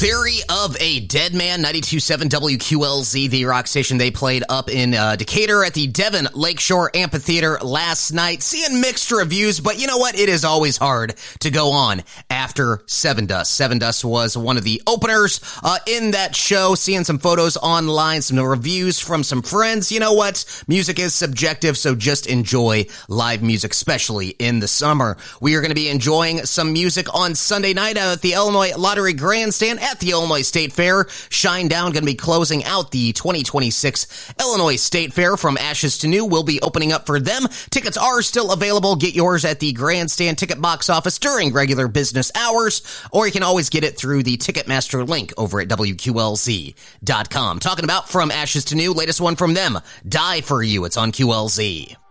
Theory of a Dead Man, 92.7 WQLZ, the rock station. They played up in Decatur at the Devon Lakeshore Amphitheater last night. Seeing mixed reviews, but you know what? It is always hard to go on after Sevendust. Sevendust was one of the openers in that show. Seeing some photos online, some reviews from some friends. You know what? Music is subjective, so just enjoy live music, especially in the summer. We are going to be enjoying some music on Sunday night at the Illinois Lottery Grandstand at the Illinois State Fair. Shinedown going to be closing out the 2026 Illinois State Fair. From Ashes to New will be opening up for them. Tickets are still available. Get yours at the Grandstand Ticket Box Office during regular business hours, or you can always get it through the Ticketmaster link over at WQLZ.com. Talking about From Ashes to New, latest one from them, Die For You. It's on QLZ.